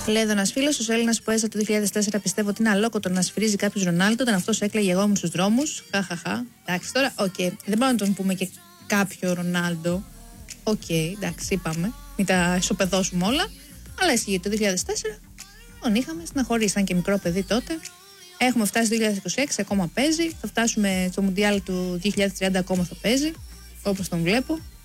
Λέει εδώ ένα φίλο, ο Έλληνα που έζησε το 2004 πιστεύω ότι είναι αλόκοτο να σφυρίζει κάποιο Ρονάλντο. Όταν αυτό έκλαιγε, εγώ ήμουν στους δρόμους. Χαχαχά. Εντάξει, τώρα, δεν μπορούμε να τον πούμε και κάποιο Ρονάλντο. Εντάξει, είπαμε. Μην τα ισοπεδώσουμε όλα. Αλλά ισχύει το 2004 τον είχαμε, στεναχωρήσει. Και μικρό παιδί τότε. Έχουμε φτάσει το 2026, ακόμα παίζει. Θα φτάσουμε στο Μουντιάλ του 2030, ακόμα θα παίζει. Όπως τον βλέπω.